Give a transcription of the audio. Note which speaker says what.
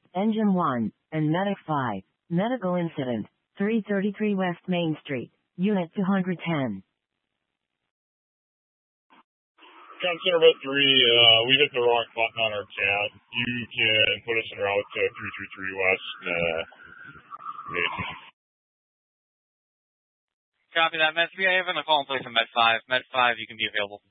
Speaker 1: Engine 1, and Medic 5. Medical incident, 333 West Main Street, Unit 210.
Speaker 2: Conserva 3, we hit the wrong button on our cat. You can put us en route to 333 West.
Speaker 3: Copy that, Med 3. I have a call in place on Med 5. Med 5, you can be available